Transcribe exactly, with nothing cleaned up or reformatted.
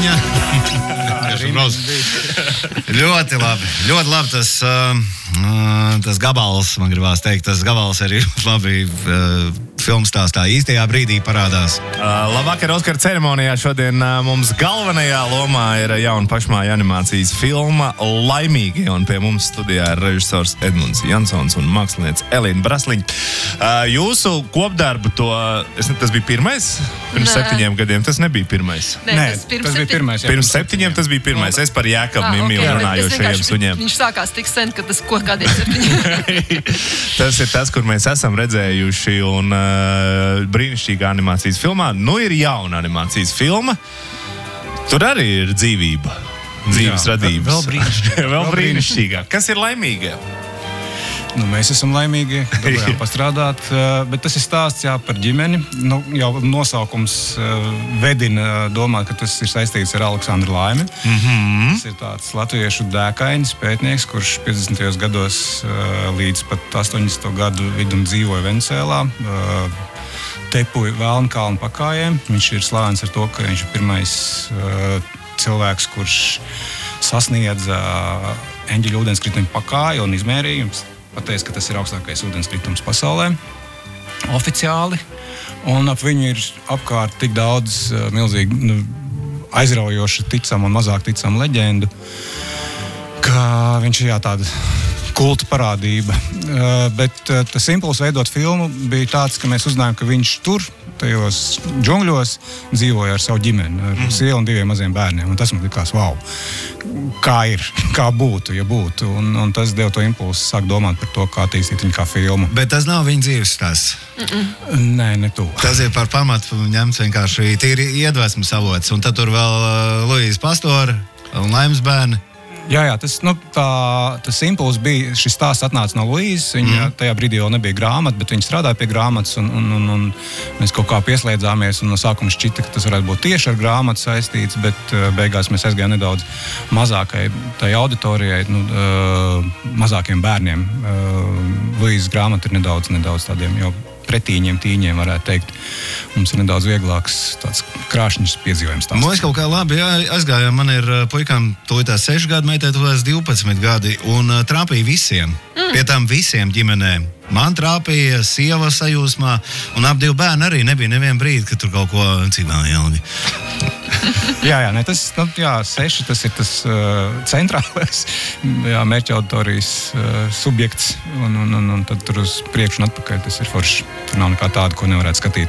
Brasliņa. Ļoti labi, ļoti labi tas, uh, tas gabals, man gribās teikt, tas gabals arī labi uh, filmas stāstā īstajā brīdī parādās. Uh, labvakar, Oskara ceremonijā šodien uh, mums galvenajā lomā ir jauna pašmāja animācijas filma Laimīgi, un pie mums studijā ir režisors Edmunds Jansons un māksliniece Elīna Brasliņa. Uh, jūsu kopdarbu to, es, tas bija pirmais? Pirms Nē. septiņiem gadiem tas nebija pirmais. Nē, Nē tas, pirms tas bija septiņ... pirmais. Jā, pirms septiņiem tas bija pirmais. Es par Jākabu ah, Mimiju okay, runājošajiem suņiem. Viņš sākās tik sen, ka tas kaut kādiem septiņiem. Tas ir tas, kur mēs esam redzējuši un uh, brīnišķīgā animācijas filmā. Nu ir jauna animācijas filma. Tur arī ir dzīvība. Dzīves Jā, radības. vēl brīnišķīgāk. vēl brīnišķīgāk. Kas ir laimīgie? Nu, mēs esam laimīgi, dabūjām pastrādāt, bet tas ir stāsts jā, par ģimeni. Nu, jau nosaukums vedina domāt, ka tas ir saistīts ar Aleksandru Laimi. Mm-hmm. Tas ir tāds latviešu dēkainis pētnieks, kurš piecdesmitajos gados līdz pat astoņdesmito gadu vidum dzīvoja Venecijā. Tepuja Vēlnkalnu pakājiem. Viņš ir slavens ar to, ka viņš ir pirmais cilvēks, kurš sasniedza eņģeļu ūdenskrituma pakāju un izmērījums. Pateic, ka tas ir augstākais ūdenskritums pasaulē, oficiāli, un ap viņu ir apkārt tik daudz uh, milzīgi nu, aizraujoši ticam un mazāk ticam leģendu, ka viņš ir jā, tāda kulta parādība. Uh, bet uh, tas impulss veidot filmu bija tāds, ka mēs uzzinājām, ka viņš tur, tajos džungļos, dzīvoja ar savu ģimeni, ar mm. sievu un diviem maziem bērniem. Un tas man likās, wow, kā ir, kā būtu, ja būtu. Un, un tas deva to impulsu sāk domāt par to, kā attīstīt viņu kā filmu. Bet tas nav viņa dzīves stāsts. Nē, ne to. Tas ir par pamatu ņemts vienkārši tīri iedvesmas avots. Un tad tur vēl uh, Luīza Pastora un Laimas bērni. Jā, jā, tas, nu, tā, tas impulss bija, šis stāsts atnāca no Luīzes. Viņa mm. tajā brīdī jau nebija grāmata, bet viņa strādāja pie grāmatas, un, un, un, un mēs kaut kā pieslēdzāmies, un no sākuma šķita, ka tas varētu būt tieši ar grāmatu saistīts, bet uh, beigās mēs aizgājām nedaudz mazākai tai auditorijai, nu, uh, mazākiem bērniem. Uh, Luīzes grāmata ir nedaudz, nedaudz tādiem jau pretīņiem, tīņiem, varētu teikt. Mums ir nedaudz vieglāks tāds krāšņs piedzīvojums. Mēs kaut kā labi jā, aizgājām. Man ir puikām tūlītās seši gadi, meitai tūlītās divpadsmit gadi, un uh, trāpīja visiem. Mm. Pie tām visiem ģimenēm. Man trāpīja sieva sajūsmā, un ap divu bērnu arī nebija nevienu brīdi, ka tur kaut ko cik vēl jālgi. jā, jā, ne, tas, nu, jā, seši, tas ir tas uh, centrālais jā, mērķa auditorijas uh, subjekts, un, un, un, un tad tur uz priekšu un atpakaļ tas ir forši. Tur nav nekā tāda, ko nevarētu skatīt.